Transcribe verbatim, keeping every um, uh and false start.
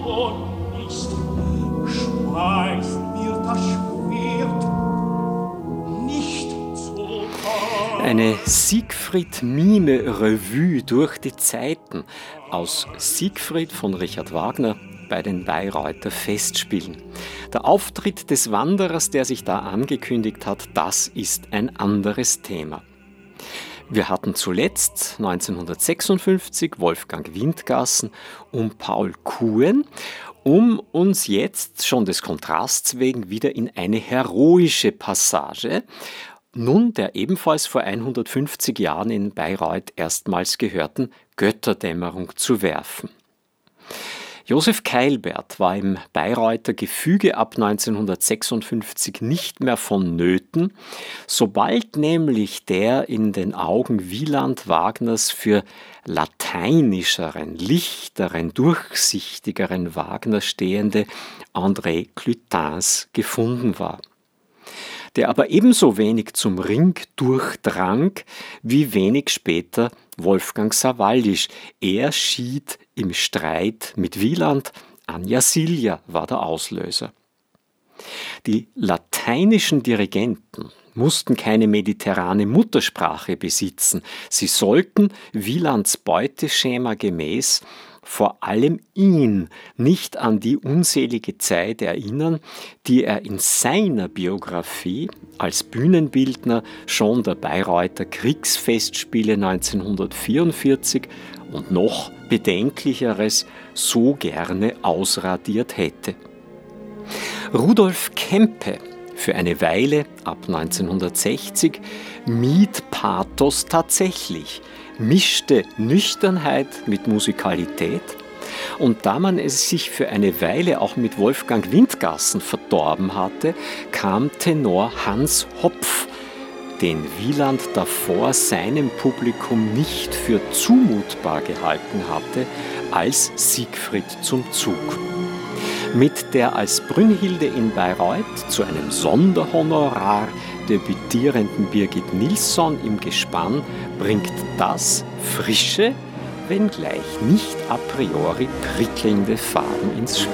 schon nicht. Schmeißt mir das Schwert nicht zu Fall. Eine Siegfried-Mime-Revue durch die Zeiten aus Siegfried von Richard Wagner bei den Bayreuther Festspielen. Der Auftritt des Wanderers, der sich da angekündigt hat, das ist ein anderes Thema. Wir hatten zuletzt neunzehnhundertsechsundfünfzig Wolfgang Windgassen und Paul Kuhn, um uns jetzt schon des Kontrasts wegen wieder in eine heroische Passage, nun der ebenfalls vor hundertfünfzig Jahren in Bayreuth erstmals gehörten Götterdämmerung zu werfen. Josef Keilbert war im Bayreuther Gefüge ab neunzehnhundertsechsundfünfzig nicht mehr vonnöten, sobald nämlich der in den Augen Wieland Wagners für lateinischeren, lichteren, durchsichtigeren Wagner stehende André Clutins gefunden war, der aber ebenso wenig zum Ring durchdrang, wie wenig später Wolfgang Sawallisch. Er schied im Streit mit Wieland, Anja Silja war der Auslöser. Die lateinischen Dirigenten mussten keine mediterrane Muttersprache besitzen. Sie sollten Wielands Beuteschema gemäß vor allem ihn nicht an die unselige Zeit erinnern, die er in seiner Biografie als Bühnenbildner schon der Bayreuther Kriegsfestspiele neunzehnhundertvierundvierzig und noch Bedenklicheres so gerne ausradiert hätte. Rudolf Kempe, für eine Weile ab neunzehnhundertsechzig, mied Pathos tatsächlich, mischte Nüchternheit mit Musikalität, und da man es sich für eine Weile auch mit Wolfgang Windgassen verdorben hatte, kam Tenor Hans Hopf, den Wieland davor seinem Publikum nicht für zumutbar gehalten hatte, als Siegfried zum Zug. Mit der als Brünnhilde in Bayreuth zu einem Sonderhonorar debütierenden Birgit Nilsson im Gespann bringt das frische, wenngleich nicht a priori prickelnde Farben ins Spiel.